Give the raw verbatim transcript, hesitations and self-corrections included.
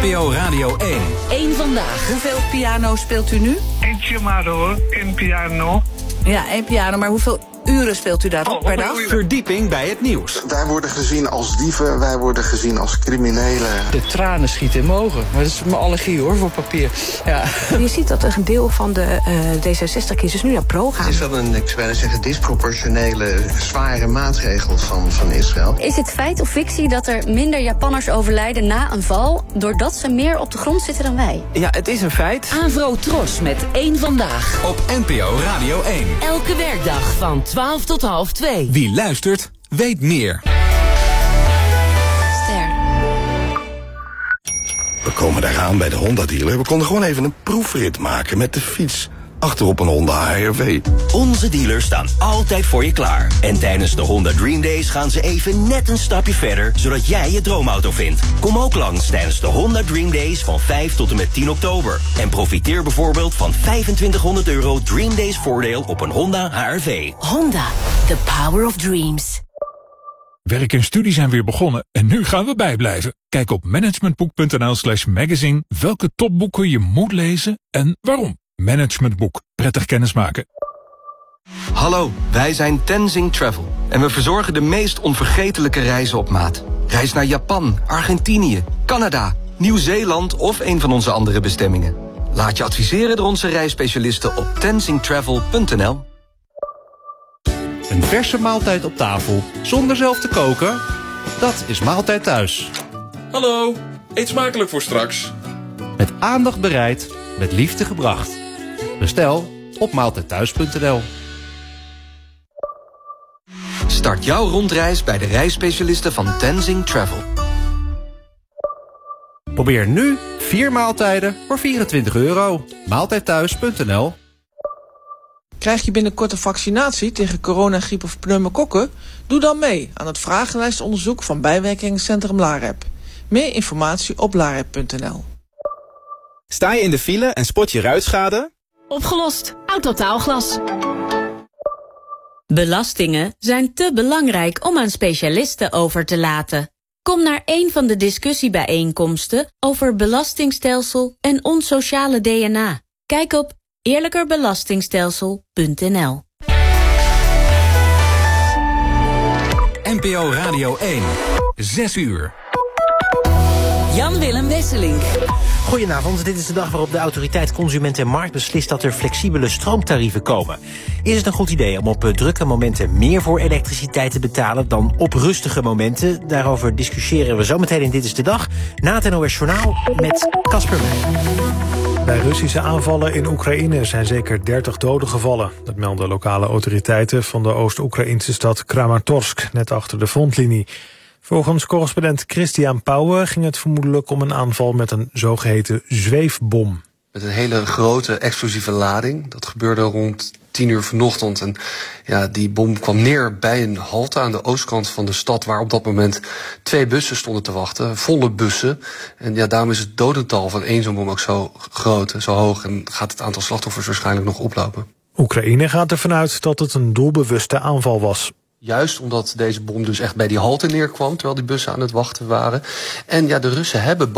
P O Radio één. Eén vandaag. Hoeveel piano speelt u nu? Eentje maar hoor, één piano. Ja, één piano, maar hoeveel uren speelt u daarop Oh, per dag? Verdieping bij het nieuws. Wij worden gezien als dieven, wij worden gezien als criminelen. De tranen schieten in mijn ogen. Maar dat is mijn allergie hoor, voor papier. Ja. Je ziet dat een deel van de uh, D zesenzestig-kiezers nu naar pro gaan. Het is wel een, ik zou bijna zeggen, disproportionele, zware maatregel van, van Israël. Is het feit of fictie dat er minder Japanners overlijden na een val doordat ze meer op de grond zitten dan wij? Ja, het is een feit. Avro Tros met één vandaag. Op N P O Radio één. Elke werkdag van twaalf tot half twee. Wie luistert, weet meer. Ster. We komen daaraan bij de Honda-dealer. We konden gewoon even een proefrit maken met de fiets. Achterop een Honda H R V. Onze dealers staan altijd voor je klaar. En tijdens de Honda Dream Days gaan ze even net een stapje verder, zodat jij je droomauto vindt. Kom ook langs tijdens de Honda Dream Days van vijf tot en met tien oktober. En profiteer bijvoorbeeld van vijfentwintighonderd euro Dream Days voordeel op een Honda H R V. Honda, the power of dreams. Werk en studie zijn weer begonnen en nu gaan we bijblijven. Kijk op managementboek.nl slash magazine welke topboeken je moet lezen en waarom. Managementboek. Prettig kennismaken. Hallo, wij zijn Tenzing Travel. En we verzorgen de meest onvergetelijke reizen op maat. Reis naar Japan, Argentinië, Canada, Nieuw-Zeeland of een van onze andere bestemmingen. Laat je adviseren door onze reisspecialisten op tenzing travel punt n l. Een verse maaltijd op tafel, zonder zelf te koken? Dat is Maaltijd Thuis. Hallo, eet smakelijk voor straks. Met aandacht bereid, met liefde gebracht. Bestel op maaltijdthuis punt n l. Start jouw rondreis bij de reisspecialisten van Tenzing Travel. Probeer nu vier maaltijden voor vierentwintig euro. maaltijdthuis punt n l. Krijg je binnenkort een vaccinatie tegen corona, griep of pneumokokken? Doe dan mee aan het vragenlijstonderzoek van bijwerkingencentrum LAREP. Meer informatie op larep punt n l. Sta je in de file en spot je ruitschade? Opgelost. Autotaalglas. Belastingen zijn te belangrijk om aan specialisten over te laten. Kom naar een van de discussiebijeenkomsten over belastingstelsel en ons sociale D N A. Kijk op eerlijkerbelastingstelsel punt n l. N P O Radio één. Zes uur. Jan-Willem Wesselink. Goedenavond, dit is de dag waarop de autoriteit Consument en Markt beslist dat er flexibele stroomtarieven komen. Is het een goed idee om op drukke momenten meer voor elektriciteit te betalen dan op rustige momenten? Daarover discussiëren we zometeen in Dit is de Dag, na het N O S Journaal met Casper Meijer. Bij Russische aanvallen in Oekraïne zijn zeker dertig doden gevallen. Dat melden lokale autoriteiten van de Oost-Oekraïnse stad Kramatorsk, net achter de frontlinie. Volgens correspondent Christian Pauwen ging het vermoedelijk om een aanval met een zogeheten zweefbom. Met een hele grote explosieve lading. Dat gebeurde rond tien uur vanochtend. En ja, die bom kwam neer bij een halte aan de oostkant van de stad, waar op dat moment twee bussen stonden te wachten. Volle bussen. En ja, daarom is het dodental van één zo'n bom ook zo groot, zo hoog. En gaat het aantal slachtoffers waarschijnlijk nog oplopen. Oekraïne gaat ervan uit dat het een doelbewuste aanval was. Juist omdat deze bom dus echt bij die halte neerkwam, terwijl die bussen aan het wachten waren. En ja, de Russen hebben